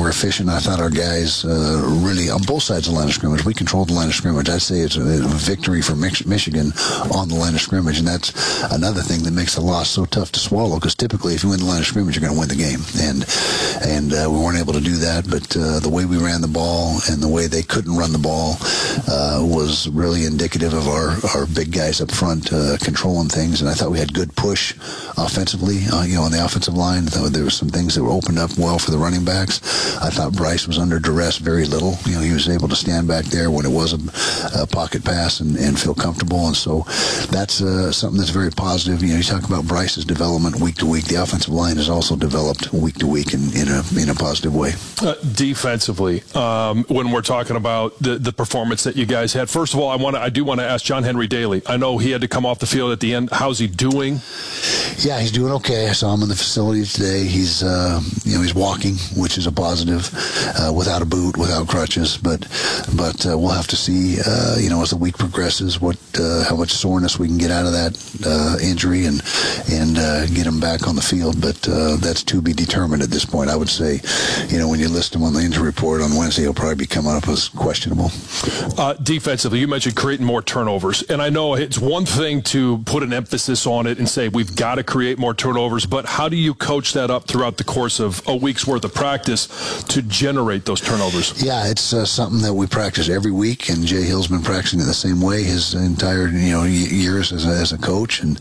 were efficient. I thought our guys really, on both sides of the line of scrimmage, we controlled the line of scrimmage. I'd say it's a victory for Michigan on the line of scrimmage, and that's another thing that makes the loss so tough to swallow, because typically if you win the line of scrimmage, you're going to win the game. And we weren't able to do that, but the way we ran the ball and the way they couldn't run the ball was really indicative of our big guys up front controlling things. And I thought we had good push offensively, on the offensive line. There were some things that were opened up well for the running backs. I thought Bryce was under duress very little. He was able to stand back there when it was a pocket pass and feel comfortable. And so that's something that's very positive. You talk about Bryce's development week to week. The offensive line has also developed week to week in a positive way. Defensively, when we're talking about the performance that you guys had, first of all, I do want to ask John Henry Daly. I know he had to come off the field at the end. How's he doing? Yeah, he's doing okay. I saw him in the facility today. He's he's walking, which is a positive, without a boot, without crutches. But we'll have to see, as the week progresses, how much soreness we can get out of that injury and get him back on the field. But that's to be determined at this point. I would say, when you list him on the injury report on Wednesday, he'll probably be coming up as questionable. Defensively, you mentioned creating more turnovers, and I know it's one thing to put an emphasis on it and say we've got to create more turnovers, but how do you coach that up throughout the course of a week's worth of practice to generate those turnovers? Yeah, it's something that we practice every week, and Jay Hill's been practicing it the same way his entire years as a coach, and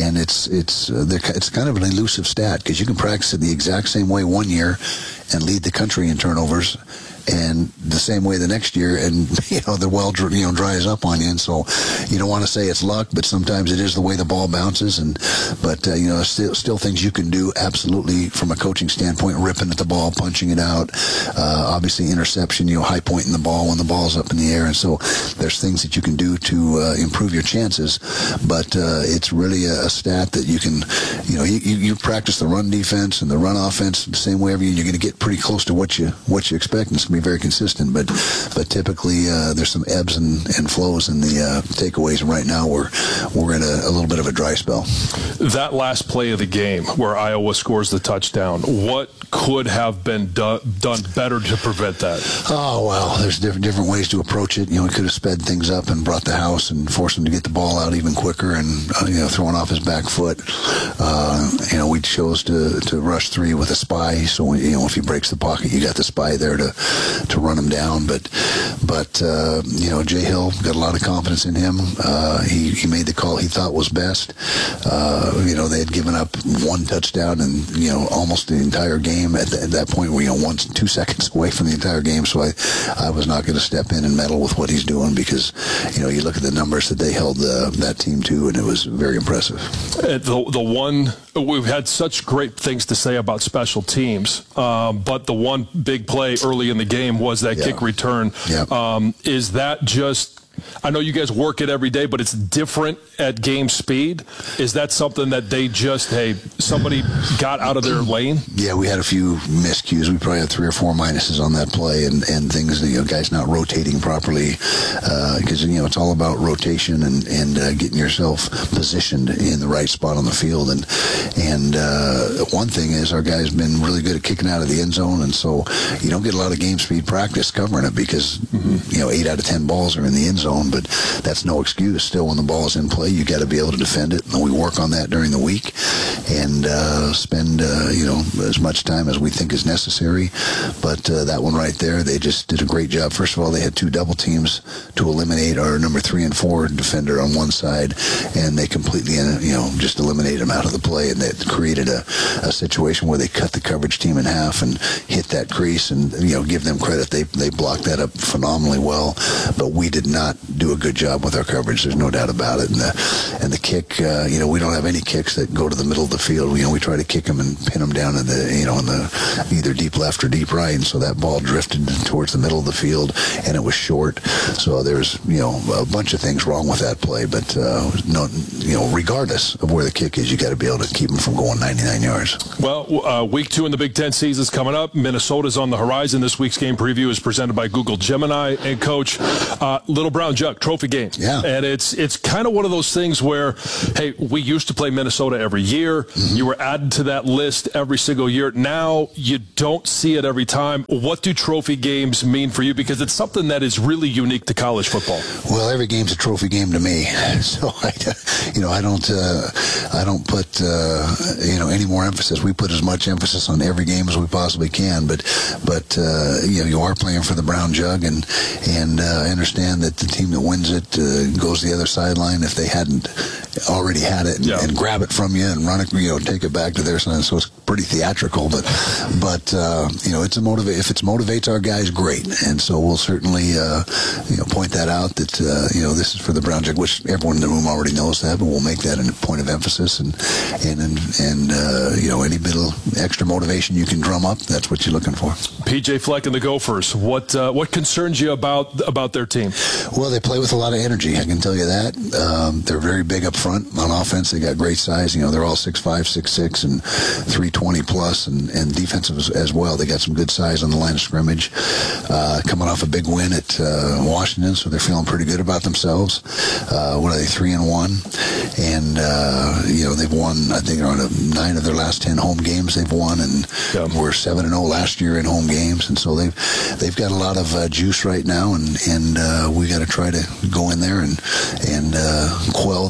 it's kind of an elusive stat, because you can practice it the exact same way one year and lead the country in turnovers, and the same way the next year, and the well dries up on you. And so you don't want to say it's luck, but sometimes it is the way the ball bounces. But still things you can do absolutely from a coaching standpoint: ripping at the ball, punching it out, obviously interception, high pointing the ball when the ball's up in the air. And so there's things that you can do to improve your chances. But it's really a stat that you can, you practice the run defense and the run offense the same way every year. You're going to get pretty close to what you expect, and it's going to be very consistent, but typically there's some ebbs and flows in the takeaways, and right now we're in a little bit of a dry spell. That last play of the game where Iowa scores the touchdown, what could have been done better to prevent that? Oh, well, there's different ways to approach it. We could have sped things up and brought the house and forced him to get the ball out even quicker, and throwing off his back foot. We chose to rush three with a spy, so if he breaks the pocket, you got the spy there to run him down. But Jay Hill got a lot of confidence in him. He made the call he thought was best. They had given up one touchdown and almost the entire game at that point. We 2 seconds away from the entire game. So I was not going to step in and meddle with what he's doing, because you look at the numbers that they held that team to, and it was very impressive. We've had such great things to say about special teams, but the one big play early in the game was that kick return. Is that just, I know you guys work it every day, but it's different at game speed. Is that something that they just, somebody got out of their lane? Yeah, we had a few miscues. We probably had 3 or 4 minuses on that play, and things, guys not rotating properly, because, it's all about rotation and getting yourself positioned in the right spot on the field. And one thing is our guys been really good at kicking out of the end zone, and so you don't get a lot of game speed practice covering it, because, 8 out of 10 balls are in the end zone, but that's no excuse. Still, when the ball is in play, you got to be able to defend it, and we work on that during the week and spend as much time as we think is necessary. But that one right there, they just did a great job. First of all, they had 2 double teams to eliminate our number 3 and 4 defender on one side, and they completely just eliminated him out of the play, and that created a situation where they cut the coverage team in half and hit that crease. And give them credit, they blocked that up phenomenally well, but we did not do a good job with our coverage. There's no doubt about it. And the kick, we don't have any kicks that go to the middle of the field. We try to kick them and pin them down in the either deep left or deep right. And so that ball drifted towards the middle of the field, and it was short. So there's a bunch of things wrong with that play. But regardless of where the kick is, you got to be able to keep them from going 99 yards. Well, week 2 in the Big Ten season is coming up. Minnesota's on the horizon. This week's game preview is presented by Google Gemini. And Coach, Little Brown Brown Jug Trophy game. Yeah. And it's kind of one of those things where, hey, we used to play Minnesota every year. Mm-hmm. You were added to that list every single year. Now you don't see it every time. What do trophy games mean for you? Because it's something that is really unique to college football. Well, every game's a trophy game to me. So I don't put any more emphasis. We put as much emphasis on every game as we possibly can. But you are playing for the Brown Jug, and I understand that the team that wins it goes to the other sideline if they hadn't already had it and grab it from you and run it, take it back to their side. So it's pretty theatrical, but it's if it motivates our guys, great. And so we'll certainly point that out that this is for the Brown Jug, which everyone in the room already knows that, but we'll make that a point of emphasis and any bit of extra motivation you can drum up, that's what you're looking for. PJ Fleck and the Gophers, what concerns you about their team? Well, they play with a lot of energy, I can tell you that. They're very big up front on offense. They got great size. They're all 6'5", 6'6", and 320 plus, and defensive as well. They got some good size on the line of scrimmage. Coming off a big win at Washington, so they're feeling pretty good about themselves. What are they, 3-1? And they've won, I think, around 9 of their last 10 home games they've won, and were 7-0 last year in home games. And so they've got a lot of juice right now, and we got to try to go in there and quell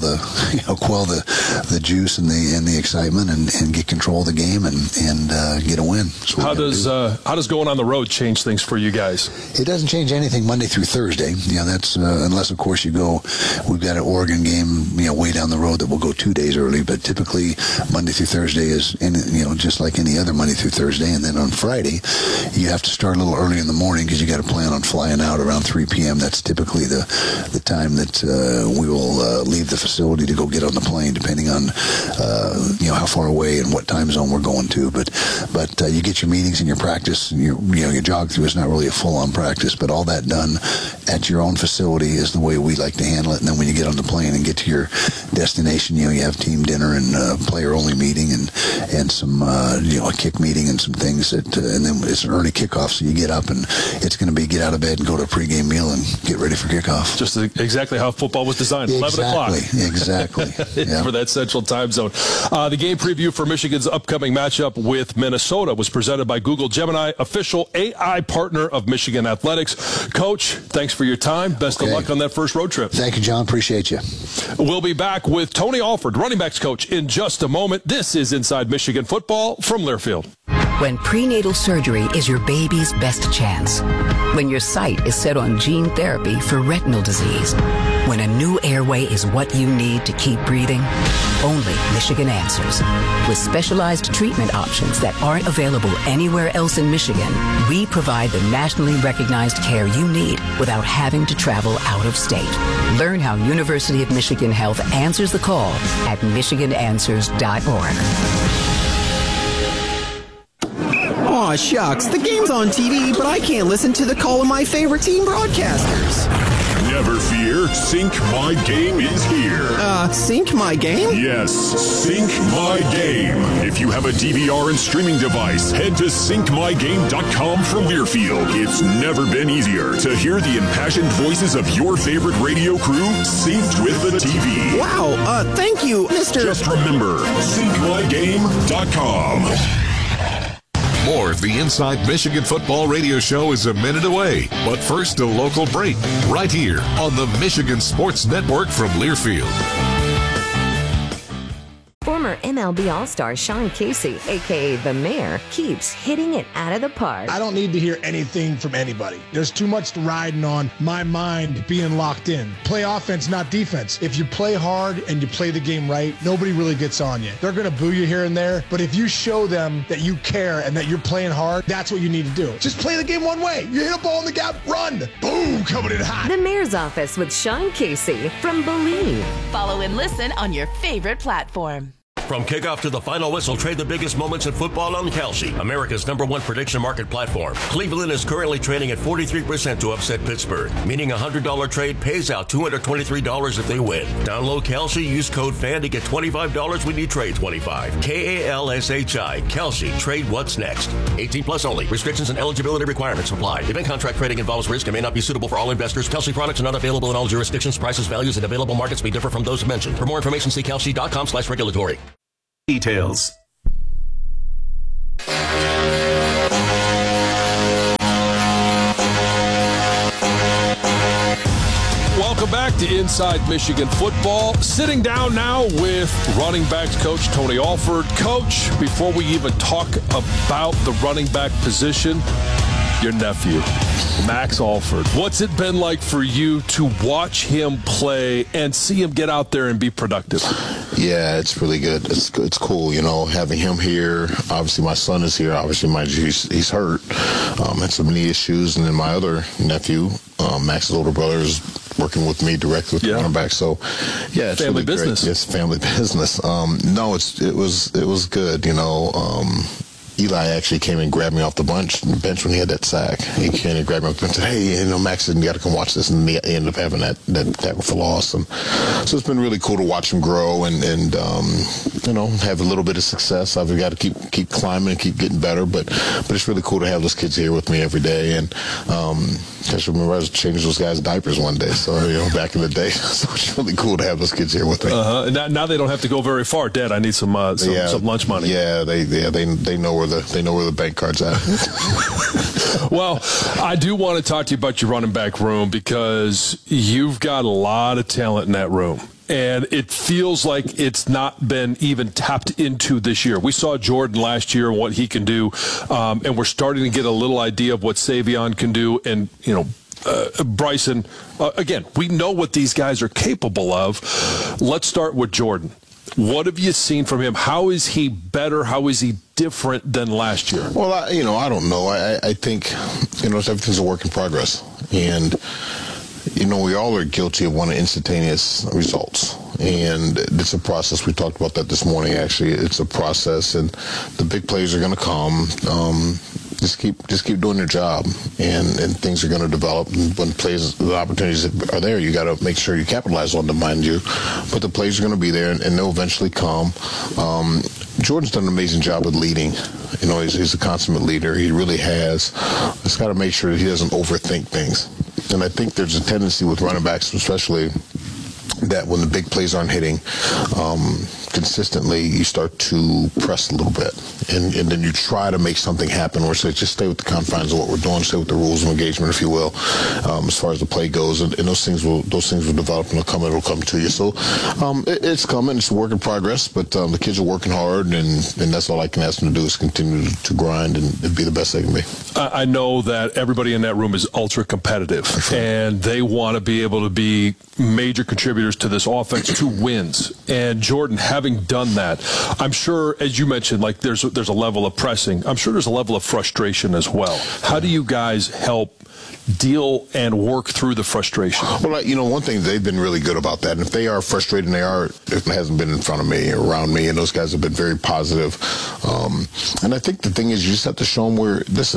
the juice and the excitement and get control of the game and get a win. How does going on the road change things for you guys? It doesn't change anything Monday through Thursday. That's unless of course you go. We've got an Oregon game way down the road that we'll go 2 days early, but typically Monday through Thursday is just like any other Monday through Thursday. And then on Friday you have to start a little early in the morning because you got to plan on flying out around 3 p.m. That's typically the time that we will leave the facility to go get on the plane, depending on how far away and what time zone we're going to. But you get your meetings and your practice. And your jog through is not really a full-on practice, but all that done at your own facility is the way we like to handle it. And then when you get on the plane and get to your destination, you have team dinner and player-only meeting and some a kick meeting and some things and then it's an early kickoff, so you get up and it's going to be get out of bed and go to a pregame meal and get ready for kickoff. Just exactly how football was designed. 11 o'clock. Exactly. Yeah. For that central time zone. The game preview for Michigan's upcoming matchup with Minnesota was presented by Google Gemini, official AI partner of Michigan Athletics. Coach, thanks for your time. Best of luck on that first road trip. Thank you, John. Appreciate you. We'll be back with Tony Alford, running backs coach, in just a moment. This is Inside Michigan Football from Learfield. When prenatal surgery is your baby's best chance. When your sight is set on gene therapy for retinal disease. When a new airway is what you need to keep breathing. Only Michigan answers. With specialized treatment options that aren't available anywhere else in Michigan, we provide the nationally recognized care you need without having to travel out of state. Learn how University of Michigan Health answers the call at michigananswers.org. Aw, shucks, the game's on TV, but I can't listen to the call of my favorite team broadcasters. Never fear, Sync My Game is here. Sync My Game? Yes, Sync My Game. If you have a DVR and streaming device, head to syncmygame.com from Learfield. It's never been easier to hear the impassioned voices of your favorite radio crew synced with the TV. Wow, thank you, Mr. Just remember, syncmygame.com. More of the Inside Michigan Football Radio Show is a minute away. But first, a local break right here on the Michigan Sports Network from Learfield. Former MLB All-Star Sean Casey, a.k.a. The Mayor, keeps hitting it out of the park. I don't need to hear anything from anybody. There's too much riding on my mind being locked in. Play offense, not defense. If you play hard and you play the game right, nobody really gets on you. They're going to boo you here and there, but if you show them that you care and that you're playing hard, that's what you need to do. Just play the game one way. You hit a ball in the gap, run. Boom, coming in hot. The Mayor's Office with Sean Casey from Believe. Follow and listen on your favorite platform. From kickoff to the final whistle, trade the biggest moments in football on Kalshi, America's #1 prediction market platform. Cleveland is currently trading at 43% to upset Pittsburgh, meaning a $100 trade pays out $223 if they win. Download Kalshi, use code FAN to get $25 when you trade 25. Kalshi, Kalshi, trade what's next. 18 plus only. Restrictions and eligibility requirements apply. Event contract trading involves risk and may not be suitable for all investors. Kalshi products are not available in all jurisdictions. Prices, values, and available markets may differ from those mentioned. For more information, see kalshi.com/regulatory. Details. Welcome back to Inside Michigan Football. Sitting down now with running backs coach Tony Alford. Coach, before we even talk about the running back position, your nephew, Max Alford. What's it been like for you to watch him play and see him get out there and be productive? Yeah, it's really good. It's cool, having him here. Obviously, my son is here. Obviously, he's hurt, had some knee issues, and then my other nephew, Max's older brother, is working with me directly with the running back. So, yeah, it's family really business. Great. It's family business. No, it was good. Eli actually came and grabbed me off the bench when he had that sack. He came and grabbed me off the bench and said, hey, Max said, you got to come watch this. And he ended up having that tackle for loss. And so it's been really cool to watch him grow and have a little bit of success. I've got to keep climbing and keep getting better. But it's really cool to have those kids here with me every day. And I remember I was changing those guys' diapers one day. So, back in the day. So it's really cool to have those kids here with me. Now they don't have to go very far. Dad, I need some lunch money. Yeah, they know where the bank card's at. Well, I do want to talk to you about your running back room because you've got a lot of talent in that room. And it feels like it's not been even tapped into this year. We saw Jordan last year and what he can do, and we're starting to get a little idea of what Savion can do. And, Bryson, again, we know what these guys are capable of. Let's start with Jordan. What have you seen from him? How is he better? How is he different than last year? Well, I don't know. I think, everything's a work in progress. And, we all are guilty of wanting instantaneous results. And it's a process. We talked about that this morning, actually. It's a process, and the big plays are going to come. Just keep doing your job, and things are going to develop. And when the opportunities are there, you got to make sure you capitalize on them, mind you. But the plays are going to be there, and they'll eventually come. Jordan's done an amazing job with leading. He's a consummate leader. He really has. Just got to make sure that he doesn't overthink things. And I think there's a tendency with running backs, especially, that when the big plays aren't hitting consistently, you start to press a little bit, and then you try to make something happen, or say just stay with the confines of what we're doing, stay with the rules of engagement, if you will, as far as the play goes, and those things will develop, and it'll come to you. So it's coming. It's a work in progress, but the kids are working hard, and that's all I can ask them to do is continue to grind and be the best they can be. I know that everybody in that room is ultra competitive, and they want to be able to be major contributors to this offense, to wins. And Jordan, having done that, I'm sure, as you mentioned, like there's a level of pressing. I'm sure there's a level of frustration as well. How do you guys help deal and work through the frustration? Well, one thing, they've been really good about that. And if they are frustrated, it hasn't been in front of me or around me, and those guys have been very positive. And I think the thing is, you just have to show them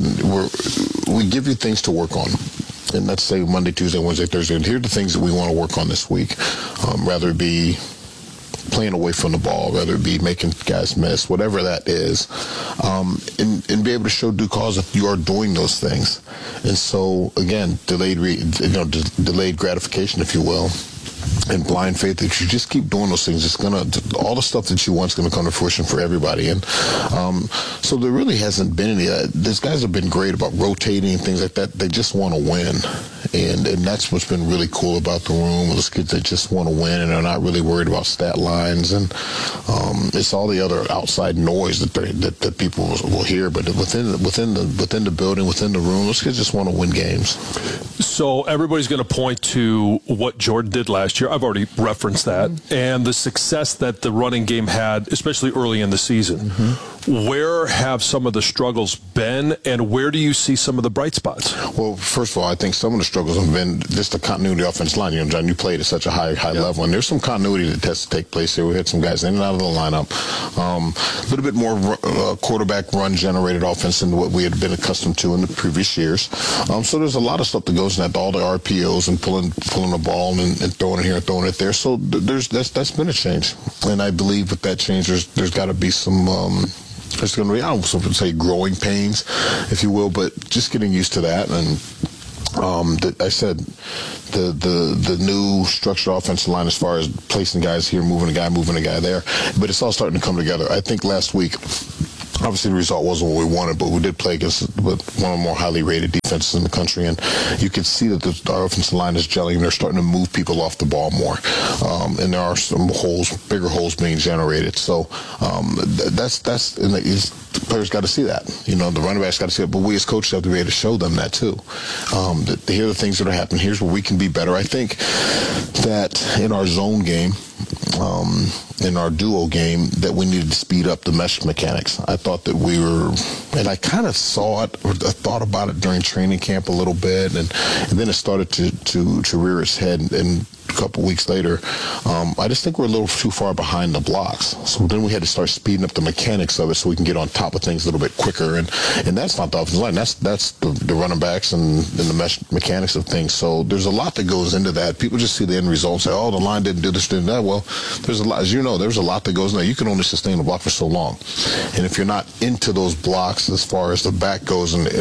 we give you things to work on. And let's say Monday, Tuesday, Wednesday, Thursday. And here are the things that we want to work on this week. Rather it be playing away from the ball, rather it be making guys miss, whatever that is, and be able to show due cause if you are doing those things. And so, again, delayed gratification, if you will, and blind faith. If you just keep doing those things, all the stuff that you want is going to come to fruition for everybody. And so there really hasn't been any. These guys have been great about rotating and things like that. They just want to win. And that's what's been really cool about the room. Those kids that just want to win, and they're not really worried about stat lines. And it's all the other outside noise that people will hear. But within the building, within the room, those kids just want to win games. So everybody's going to point to what Jordan did last year. I've already referenced that. And the success that the running game had, especially early in the season. Where have some of the struggles been, and where do you see some of the bright spots? Well, first of all, I think some of the struggles have been just the continuity of the offensive line. You know, John, you played at such a high level, and there's some continuity that has to take place here. We had some guys in and out of the lineup. A little bit more quarterback run-generated offense than what we had been accustomed to in the previous years. So there's a lot of stuff that goes in that, all the RPOs and pulling the ball and throwing it here and throwing it there. So that's been a change. And I believe with that change, there's got to be some there's going to be, I don't know, say growing pains, if you will, but just getting used to that. And I said the new structured offensive line as far as placing guys here, moving a guy there, but it's all starting to come together. I think last week, obviously the result wasn't what we wanted, but we did play against one of the more highly rated defenses in the country, and you can see that our offensive line is gelling, and they're starting to move people off the ball more. And there are some bigger holes being generated. So the players got to see that. You know, the running backs got to see it, but we as coaches have to be able to show them that too. Here are the things that are happening. Here's where we can be better. I think that in our zone game, in our duo game, that we needed to speed up the mesh mechanics. I thought that we were, and I kind of saw it, or I thought about it during training camp a little bit, and then it started to rear its head, and a couple weeks later, I just think we're a little too far behind the blocks. So then we had to start speeding up the mechanics of it so we can get on top of things a little bit quicker, and that's not the offensive line. That's the running backs and the mesh mechanics of things. So there's a lot that goes into that. People just see the end result and say, oh, the line didn't do this, didn't that. Well, there's a lot, as you know, there's a lot that goes in there. You can only sustain a block for so long. And if you're not into those blocks as far as the back goes and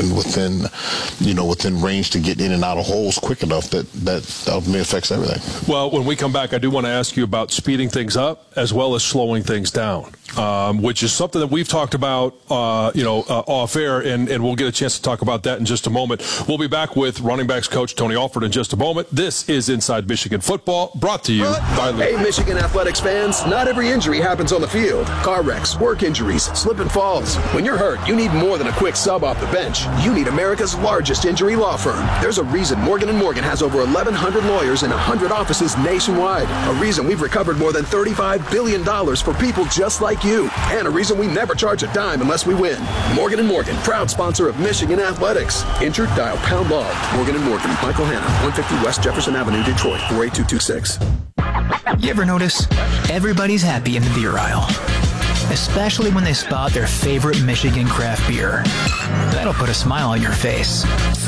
within range to get in and out of holes quick enough, that ultimately affects everything. Well, when we come back, I do want to ask you about speeding things up as well as slowing things down, which is something that we've talked about, off air, and we'll get a chance to talk about that in just a moment. We'll be back with running backs coach Tony Alford in just a moment. This is Inside Michigan Football, brought to you by Lee. Hey, Michigan Athletics fans, not every injury happens on the field. Car wrecks, work injuries, slip and falls. When you're hurt, you need more than a quick sub off the bench. You need America's largest injury law firm. There's a reason Morgan & Morgan has over 1,100 lawyers in 100 offices nationwide. A reason we've recovered more than $35 billion for people just like you. And a reason we never charge a dime unless we win. Morgan & Morgan, proud sponsor of Michigan Athletics. Injured? Dial pound law. Morgan & Morgan, Michael Hanna, 150 West Jefferson Avenue, Detroit, 48226. You ever notice? Everybody's happy in the beer aisle. Especially when they spot their favorite Michigan craft beer. That'll put a smile on your face.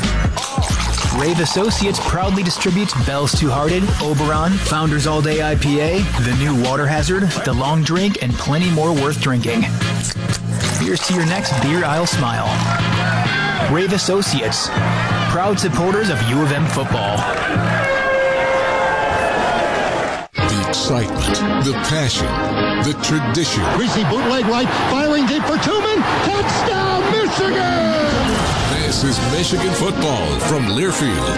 Rave Associates proudly distributes Bell's Two Hearted, Oberon, Founders All Day IPA, the new Water Hazard, the Long Drink, and plenty more worth drinking. Here's to your next beer aisle smile. Rave Associates, proud supporters of U of M football. The excitement, the passion, the tradition. Greasy bootleg right, firing deep for Tumen. Touchdown, Michigan! This is Michigan football from Learfield.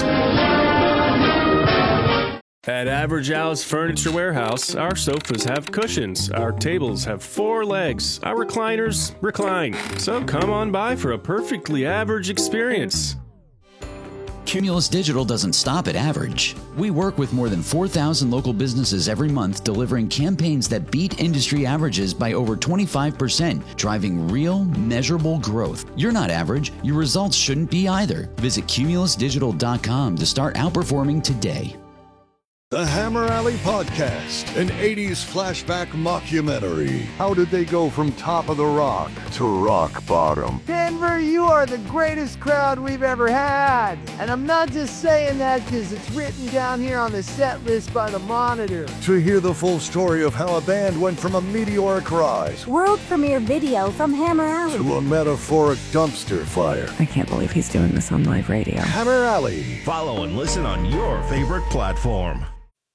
At Average Al's Furniture Warehouse, our sofas have cushions, our tables have 4 legs, our recliners recline. So come on by for a perfectly average experience. Cumulus Digital doesn't stop at average. We work with more than 4,000 local businesses every month, delivering campaigns that beat industry averages by over 25%, driving real, measurable growth. You're not average. Your results shouldn't be either. Visit cumulusdigital.com to start outperforming today. The Hammer Alley Podcast, an 80s flashback mockumentary. How did they go from top of the rock to rock bottom? Denver, you are the greatest crowd we've ever had. And I'm not just saying that because it's written down here on the set list by the Monitor. To hear the full story of how a band went from a meteoric rise, world premiere video from Hammer Alley, to a metaphoric dumpster fire. I can't believe he's doing this on live radio. Hammer Alley. Follow and listen on your favorite platform.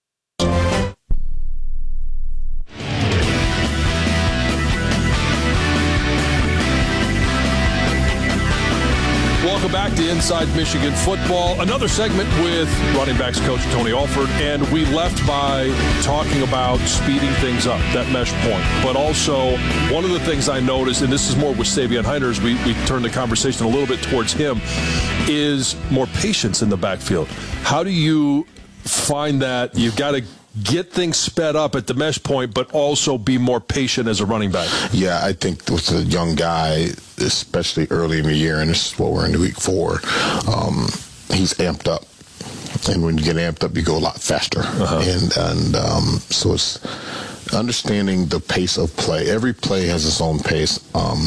Welcome back to Inside Michigan Football. Another segment with running backs coach Tony Alford, and we left by talking about speeding things up, that mesh point. But also, one of the things I noticed, and this is more with Savion Heiner, as we turn the conversation a little bit towards him, is more patience in the backfield. How do you find that you've got to get things sped up at the mesh point, but also be more patient as a running back? Yeah, I think with a young guy, especially early in the year, and this is what we're in week 4, he's amped up. And when you get amped up, you go a lot faster. So it's understanding the pace of play. Every play has its own pace.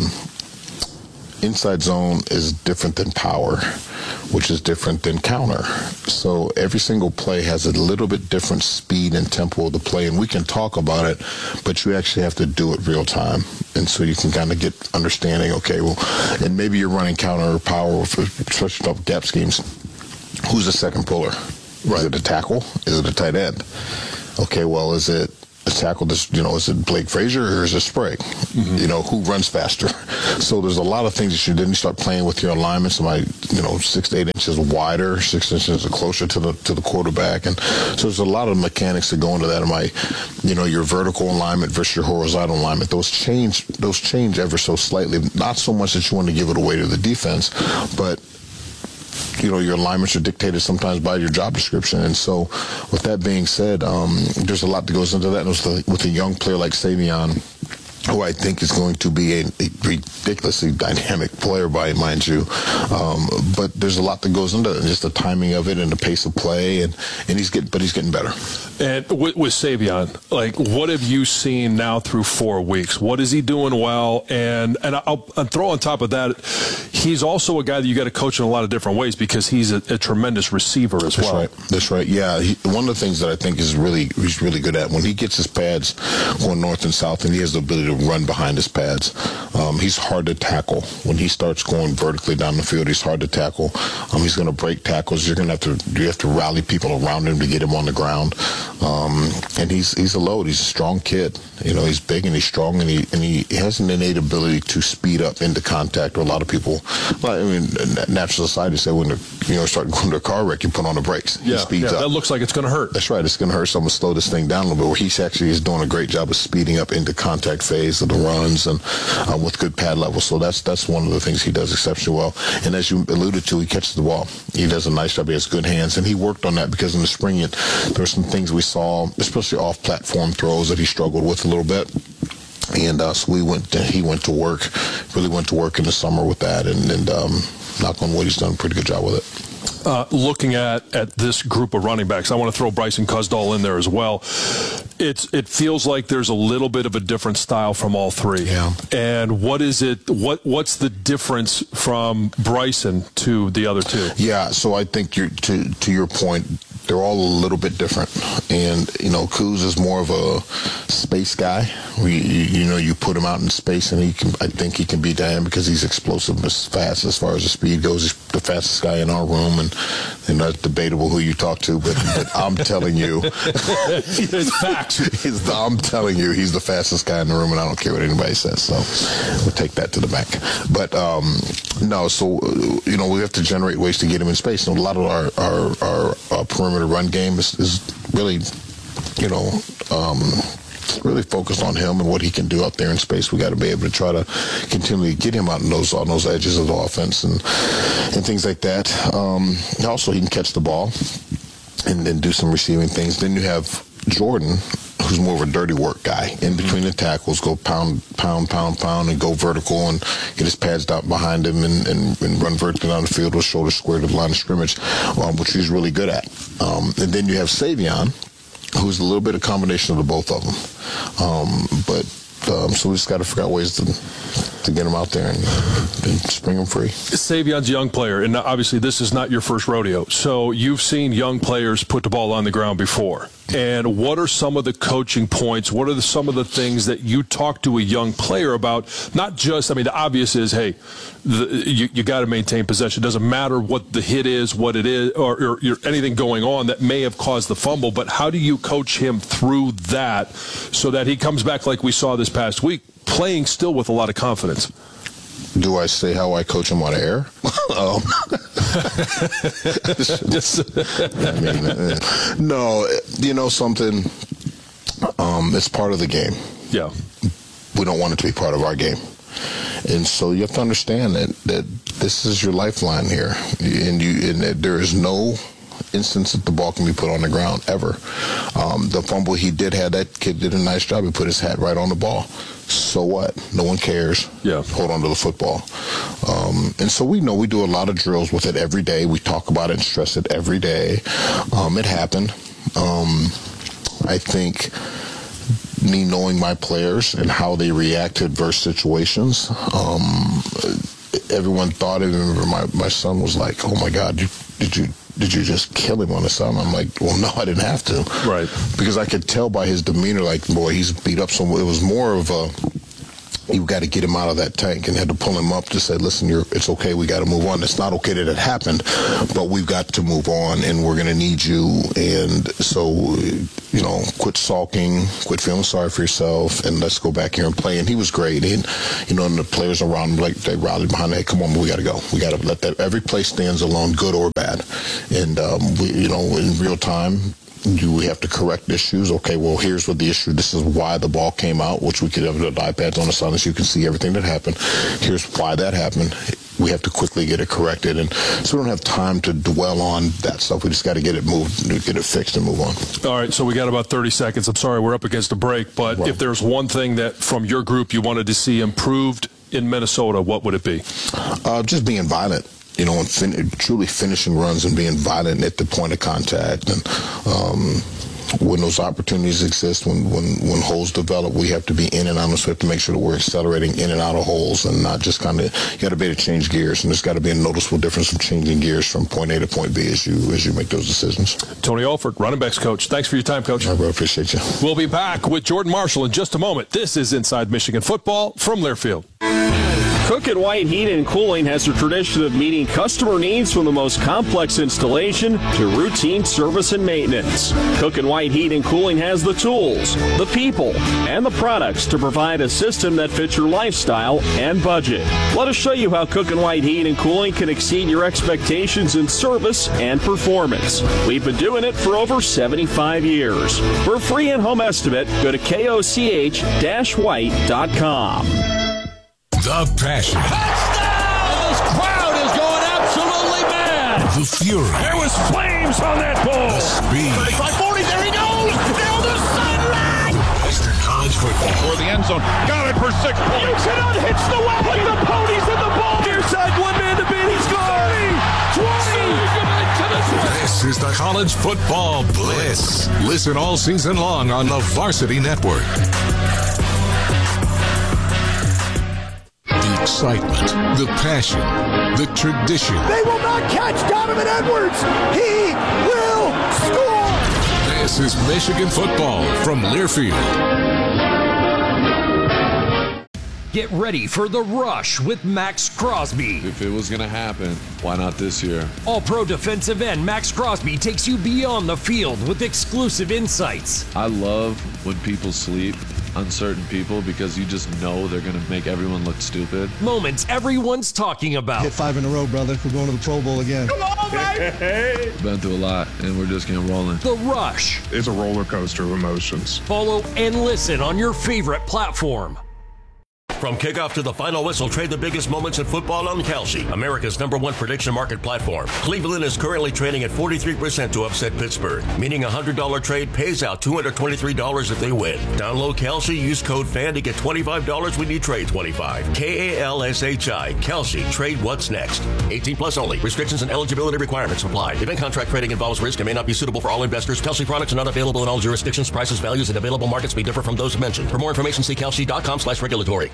Inside zone is different than power, which is different than counter. So every single play has a little bit different speed and tempo of the play, and we can talk about it, but you actually have to do it real time. And so you can kind of get understanding, okay, well, and maybe you're running counter or power, especially up gap schemes. Who's the second puller? Is it a tackle? Is it a tight end? Okay, well, is it a tackle, is it Blake Frazier or is it Sprague? Who runs faster? So there's a lot of things that you start playing with your alignment. Somebody, 6 to 8 inches wider, 6 inches closer to the quarterback. And so there's a lot of mechanics that go into that. Your vertical alignment versus your horizontal alignment. Those change ever so slightly. Not so much that you want to give it away to the defense, but your alignments are dictated sometimes by your job description. And so with that being said, there's a lot that goes into that. And with a young player like Savion, who I think is going to be a ridiculously dynamic player, mind you. But there's a lot that goes into it, and just the timing of it and the pace of play, and he's getting better. And with Savion, what have you seen now through 4 weeks? What is he doing well? And I'll throw on top of that, he's also a guy that you got to coach in a lot of different ways because he's a tremendous receiver as well. That's right. Yeah, one of the things that I think he's really good at, when he gets his pads going north and south, and he has the ability to run behind his pads, he's hard to tackle. When he starts going vertically down the field, he's hard to tackle. He's going to break tackles. You have to rally people around him to get him on the ground. And he's a load. He's a strong kid. He's big and he's strong, and he has an innate ability to speed up into contact. Where a lot of people, natural society say when start going to a car wreck, you put on the brakes. He speeds up. That looks like it's going to hurt. That's right. It's going to hurt. So I'm going to slow this thing down a little bit. Where he actually is doing a great job of speeding up into contact phase of the runs and with good pad levels. So that's one of the things he does exceptionally well. And as you alluded to, he catches the ball. He does a nice job. He has good hands, and he worked on that because in the spring there were some things we saw, especially off-platform throws, that he struggled with a little bit. And so he went to work in the summer with that, and knock on wood, he's done a pretty good job with it. Looking at this group of running backs, I want to throw Bryson Cusdall in there as well. It feels like there's a little bit of a different style from all three. Yeah. And what is it? What's the difference from Bryson to the other two? Yeah. So I think to your point, they're all a little bit different. And, Kuz is more of a space guy. You put him out in space, and I think he can be dynamic because he's explosive as fast as far as the speed goes. He's the fastest guy in our room, and that's debatable who you talk to, but I'm telling you. It's facts. I'm telling you, he's the fastest guy in the room, and I don't care what anybody says. So we'll take that to the bank. But, no, so, we have to generate ways to get him in space. And a lot of our perimeter run game is really, really focused on him and what he can do out there in space. We got to be able to try to continually get him out on those edges of the offense and things like that. Also, he can catch the ball and then do some receiving things. Then you have Jordan, who's more of a dirty work guy. In between the tackles, go pound, and go vertical and get his pads down behind him and run vertically down the field with shoulders square to the line of scrimmage, which he's really good at. And then you have Savion, who's a little bit of combination of the both of them. So we just got to figure out ways to get him out there and spring him free. Savion's a young player, and obviously this is not your first rodeo. So you've seen young players put the ball on the ground before. And what are some of the coaching points? What are some of the things that you talk to a young player about? Not just, the obvious is, hey, you got to maintain possession. It doesn't matter what the hit is, what it is, or anything going on that may have caused the fumble. But how do you coach him through that so that he comes back like we saw this past week, playing still with a lot of confidence? Do I say how I coach him on air? No, something. It's part of the game. Yeah. We don't want it to be part of our game. And so you have to understand that this is your lifeline here. And there is no instance that the ball can be put on the ground ever. The fumble he did have, that kid did a nice job. He put his hat right on the ball. So what? No one cares. Yeah. Hold on to the football. And so we know we do a lot of drills with it every day. We talk about it and stress it every day. It happened. I think me knowing my players and how they react to adverse situations, everyone thought, I remember my son was like, "Oh my God, did you just kill him on the sun?" I'm like, "Well, no, I didn't have to." Right. Because I could tell by his demeanor, like, boy, he's beat up some. It was more of a, you got to get him out of that tank, and had to pull him up to say, "Listen, it's okay. We got to move on. It's not okay that it happened, but we've got to move on, and we're going to need you." And so, quit sulking, quit feeling sorry for yourself, and let's go back here and play. And he was great. And and the players around him, like, they rallied behind that. Come on, we got to go. We got to let that. Every play stands alone, good or bad. And in real time, do we have to correct issues? Okay, well, here's what the issue. This is why the ball came out, which we could have the iPads on the side so you can see everything that happened. Here's why that happened. We have to quickly get it corrected. And so we don't have time to dwell on that stuff. We just got to get it moved, get it fixed, and move on. All right, so we got about 30 seconds. I'm sorry, we're up against a break, but if there's one thing that from your group you wanted to see improved in Minnesota, what would it be? Just being violent. And truly finishing runs and being violent at the point of contact. And when those opportunities exist, when holes develop, we have to be in and out. So we have to make sure that we're accelerating in and out of holes and not just you got to be able to change gears. And there's got to be a noticeable difference from changing gears from point A to point B as you make those decisions. Tony Alford, running backs coach. Thanks for your time, Coach. I really appreciate you. We'll be back with Jordan Marshall in just a moment. This is Inside Michigan Football from Learfield. Cook and White Heating and Cooling has a tradition of meeting customer needs from the most complex installation to routine service and maintenance. Cook and White Heating and Cooling has the tools, the people, and the products to provide a system that fits your lifestyle and budget. Let us show you how Cook and White Heating and Cooling can exceed your expectations in service and performance. We've been doing it for over 75 years. For a free in-home estimate, go to koch-white.com. The passion. Touchdown! This crowd is going absolutely mad. The fury. There was flames on that ball. The speed. 35-40, there he goes! Down the sideline! Western College football. For the end zone. Got it for 6 points. You cannot hitch the wagon. Put the ponies in the ball. Near side, one man to beat. He's gone. 20. This is the College Football Blitz. Listen all season long on the Varsity Network. The excitement, the passion, the tradition. They will not catch Donovan Edwards. He will score. This is Michigan football from Learfield. Get ready for the rush with Max Crosby. If it was going to happen, why not this year? All-pro defensive end Max Crosby takes you beyond the field with exclusive insights. I love when people sleep on certain people because you just know they're going to make everyone look stupid. Moments everyone's talking about. Hit 5 in a row, brother. We're going to the Pro Bowl again. Come on, baby! Been through a lot, and we're just getting rolling. The Rush. It's a roller coaster of emotions. Follow and listen on your favorite platform. From kickoff to the final whistle, trade the biggest moments in football on Kalshi, America's #1 prediction market platform. Cleveland is currently trading at 43% to upset Pittsburgh, meaning a $100 trade pays out $223 if they win. Download Kalshi, use code FAN to get $25 when you trade 25. KALSHI, Kalshi, trade what's next. 18 plus only. Restrictions and eligibility requirements apply. Event contract trading involves risk and may not be suitable for all investors. Kalshi products are not available in all jurisdictions. Prices, values, and available markets may differ from those mentioned. For more information, see kalshi.com/regulatory.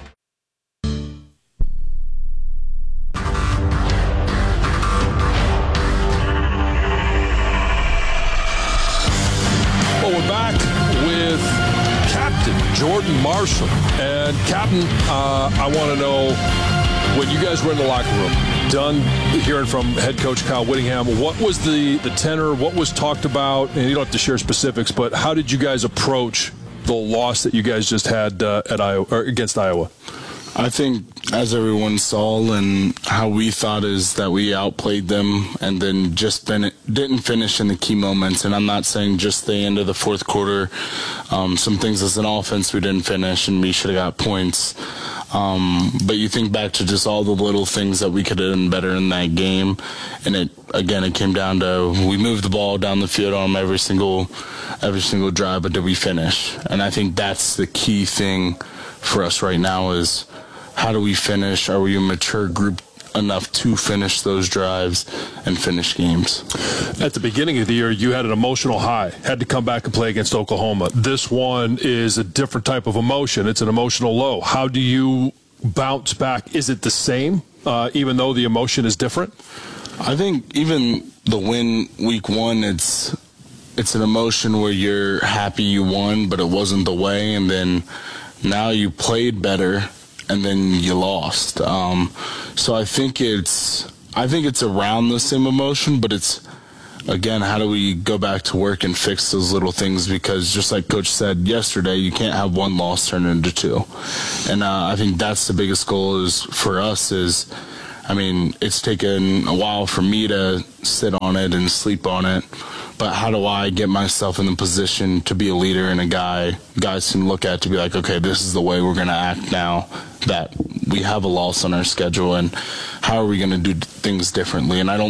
We're back with Captain Jordan Marshall. And Captain, I want to know, when you guys were in the locker room, done hearing from head coach Kyle Whittingham, what was the tenor, what was talked about? And you don't have to share specifics, but how did you guys approach the loss that you guys just had at Iowa, or against Iowa? I think, as everyone saw, and how we thought is that we outplayed them and then just didn't finish in the key moments. And I'm not saying just the end of the fourth quarter. Some things as an offense we didn't finish, and we should have got points. But you think back to just all the little things that we could have done better in that game, and it came down to we moved the ball down the field on every single drive, but did we finish? And I think that's the key thing for us right now is how do we finish? Are we a mature group enough to finish those drives and finish games? At the beginning of the year, you had an emotional high, had to come back and play against Oklahoma. This one is a different type of emotion. It's an emotional low. How do you bounce back? Is it the same, even though the emotion is different? I think even the win week one, it's an emotion where you're happy you won, but it wasn't the way, and then now you played better, and then you lost. So I think it's around the same emotion, but it's, again, how do we go back to work and fix those little things? Because just like Coach said yesterday, you can't have one loss turn into two. And I think that's the biggest goal for us is, it's taken a while for me to sit on it and sleep on it, but how do I get myself in the position to be a leader and a guys can look at to be like, okay, this is the way we're going to act now that we have a loss on our schedule, and how are we going to do things differently? And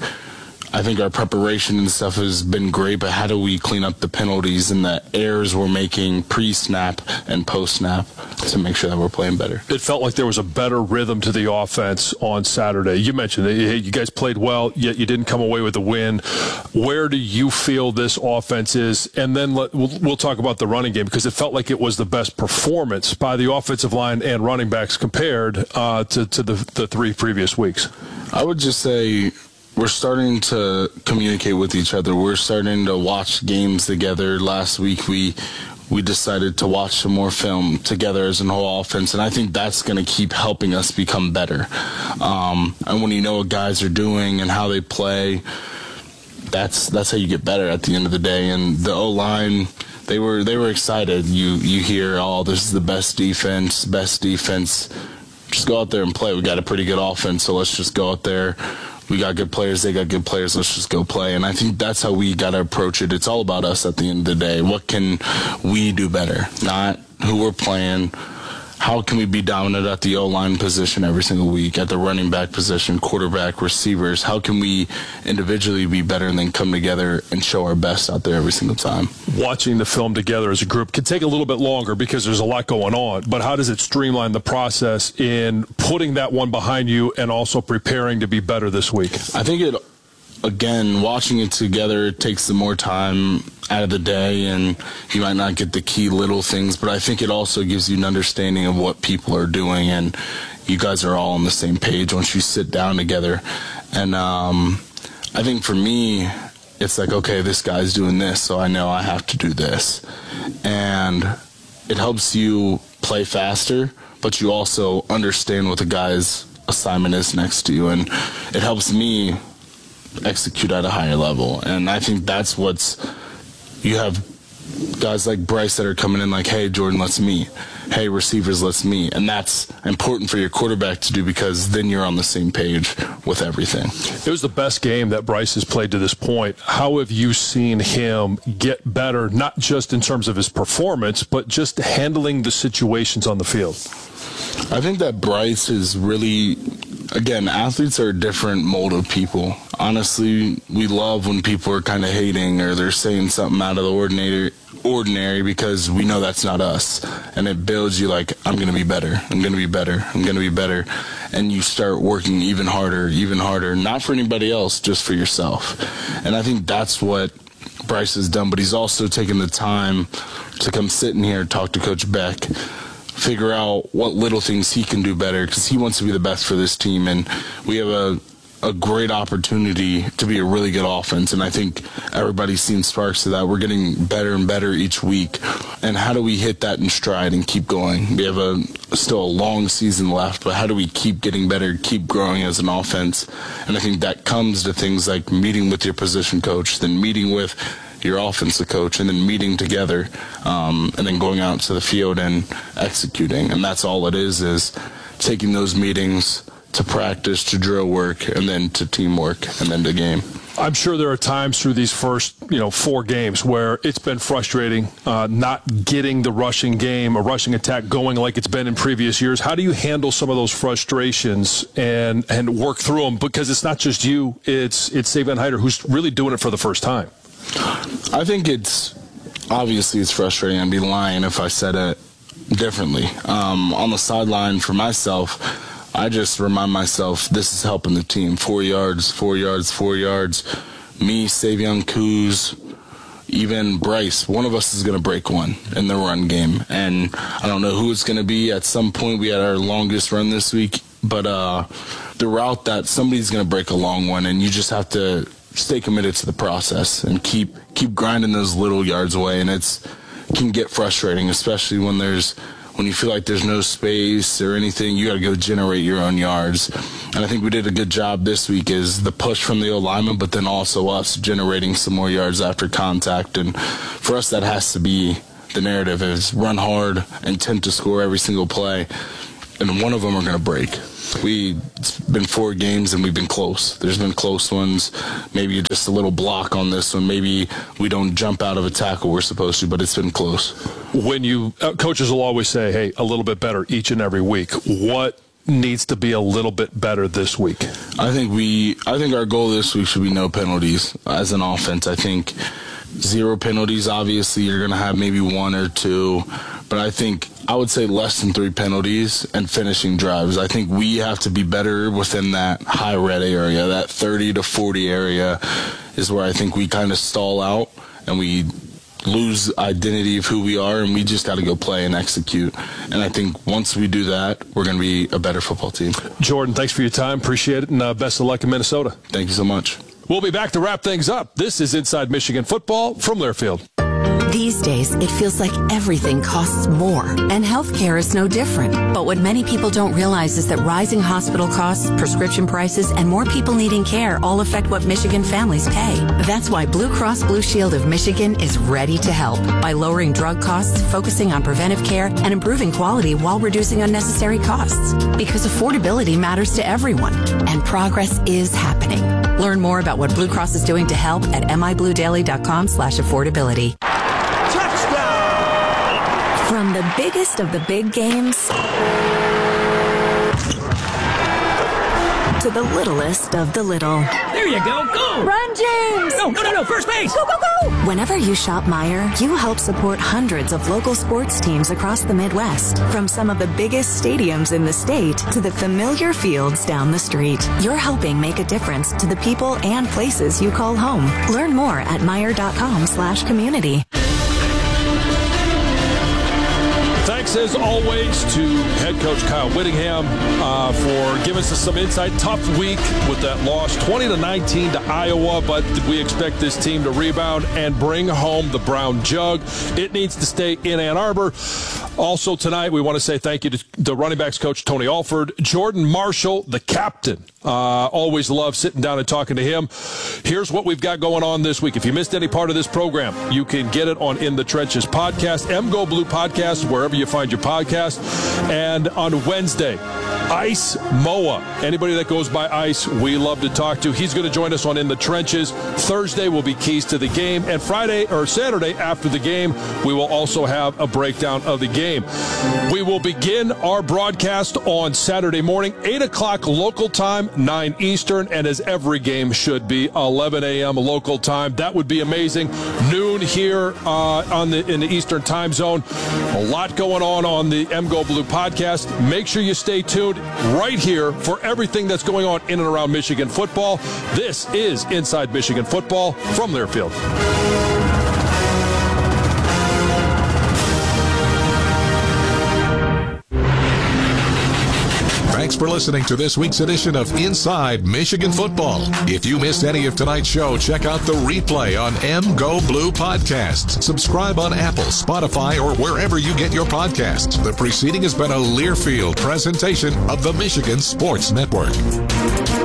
I think our preparation and stuff has been great, but how do we clean up the penalties and the errors we're making pre-snap and post-snap to make sure that we're playing better? It felt like there was a better rhythm to the offense on Saturday. You mentioned you guys played well, yet you didn't come away with a win. Where do you feel this offense is? And then we'll talk about the running game, because it felt like it was the best performance by the offensive line and running backs compared to the three previous weeks. I would just say we're starting to communicate with each other. We're starting to watch games together. Last week we decided to watch some more film together as an whole offense, and I think that's going to keep helping us become better. And when you know what guys are doing and how they play, that's how you get better at the end of the day. And the O-line, they were excited. You hear, this is the best defense. Just go out there and play. We got a pretty good offense, so let's just go out there. We got good players, they got good players, let's just go play. And I think that's how we got to approach it. It's all about us at the end of the day. What can we do better? Not who we're playing. How can we be dominant at the O-line position every single week, at the running back position, quarterback, receivers? How can we individually be better and then come together and show our best out there every single time? Watching the film together as a group can take a little bit longer because there's a lot going on, but how does it streamline the process in putting that one behind you and also preparing to be better this week? I think again, watching it together takes the more time out of the day, and you might not get the key little things, but I think it also gives you an understanding of what people are doing, and you guys are all on the same page once you sit down together. And I think for me, it's like, okay, this guy's doing this, so I know I have to do this. And it helps you play faster, but you also understand what the guy's assignment is next to you, and it helps me execute at a higher level. And I think that's you have guys like Bryce that are coming in like, hey, Jordan, let's meet. Hey, receivers, let's meet. And that's important for your quarterback to do, because then you're on the same page with everything. It was the best game that Bryce has played to this point. How have you seen him get better, not just in terms of his performance, but just handling the situations on the field? I think that Bryce is really, again, athletes are a different mold of people. Honestly, we love when people are kind of hating or they're saying something out of the ordinary, because we know that's not us. And it builds you like, I'm going to be better. I'm going to be better. I'm going to be better. And you start working even harder, not for anybody else, just for yourself. And I think that's what Bryce has done, but he's also taken the time to come sit in here and talk to Coach Beck, figure out what little things he can do better, because he wants to be the best for this team. And we have a great opportunity to be a really good offense, and I think everybody's seen sparks of that. We're getting better and better each week. And how do we hit that in stride and keep going? We have still a long season left, but how do we keep getting better, keep growing as an offense? And I think that comes to things like meeting with your position coach, then meeting with your offensive coach, and then meeting together, and then going out to the field and executing. And that's all it is taking those meetings to practice, to drill work, and then to teamwork, and then to game. I'm sure there are times through these first, 4 games where it's been frustrating not getting the rushing game, a rushing attack going like it's been in previous years. How do you handle some of those frustrations and work through them? Because it's not just you, it's Savion Hyder who's really doing it for the first time. I think obviously it's frustrating. I'd be lying if I said it differently. On the sideline for myself, I just remind myself this is helping the team. 4 yards, 4 yards, 4 yards. Me, Savion, Kuz, even Bryce, one of us is going to break one in the run game. And I don't know who it's going to be. At some point, we had our longest run this week. But the route that somebody's going to break a long one, and you just have to stay committed to the process and keep grinding those little yards away. And it can get frustrating, especially when you feel like there's no space or anything. You got to go generate your own yards. And I think we did a good job this week is the push from the O-lineman, but then also us generating some more yards after contact. And for us, that has to be the narrative is run hard, intent to score every single play, and one of them are going to break. It's been 4 games and we've been close. There's been close ones. Maybe just a little block on this one. Maybe we don't jump out of a tackle we're supposed to, but it's been close. When coaches will always say, hey, a little bit better each and every week. What needs to be a little bit better this week? I think our goal this week should be no penalties as an offense. I think 0 penalties. Obviously, you're going to have maybe 1 or 2, but I would say less than 3 penalties and finishing drives. I think we have to be better within that high red area. That 30 to 40 area is where I think we kind of stall out and we lose identity of who we are, and we just got to go play and execute. And I think once we do that, we're going to be a better football team. Jordan, thanks for your time. Appreciate it, and best of luck in Minnesota. Thank you so much. We'll be back to wrap things up. This is Inside Michigan Football from Learfield. These days, it feels like everything costs more, and healthcare is no different. But what many people don't realize is that rising hospital costs, prescription prices, and more people needing care all affect what Michigan families pay. That's why Blue Cross Blue Shield of Michigan is ready to help by lowering drug costs, focusing on preventive care, and improving quality while reducing unnecessary costs. Because affordability matters to everyone, and progress is happening. Learn more about what Blue Cross is doing to help at mibluedaily.com/affordability. From the biggest of the big games to the littlest of the little. There you go. Go! Run, James! No. First base! Go, go, go! Whenever you shop Meijer, you help support hundreds of local sports teams across the Midwest. From some of the biggest stadiums in the state to the familiar fields down the street. You're helping make a difference to the people and places you call home. Learn more at Meijer.com/community. Thanks, as always, to head coach Kyle Whittingham for giving us some insight. Tough week with that loss, 20-19 to Iowa, but we expect this team to rebound and bring home the brown jug. It needs to stay in Ann Arbor. Also tonight, we want to say thank you to the running backs coach, Tony Alford. Jordan Marshall, the captain. Always love sitting down and talking to him. Here's what we've got going on this week. If you missed any part of this program, you can get it on In the Trenches podcast, MGO Blue podcast, wherever you find your podcast. And on Wednesday, Ice Moa. Anybody that goes by Ice, we love to talk to. He's going to join us on In the Trenches. Thursday will be Keys to the Game. And Saturday after the game, we will also have a breakdown of the game. We will begin our broadcast on Saturday morning, 8 o'clock local time, 9 Eastern, and as every game should be, 11 a.m. local time. That would be amazing. Noon here in the Eastern time zone. A lot going on the MGO Blue podcast. Make sure you stay tuned right here for everything that's going on in and around Michigan football. This is Inside Michigan Football from Learfield. Thanks for listening to this week's edition of Inside Michigan Football. If you missed any of tonight's show, check out the replay on MGO Blue Podcasts. Subscribe on Apple, Spotify, or wherever you get your podcasts. The preceding has been a Learfield presentation of the Michigan Sports Network.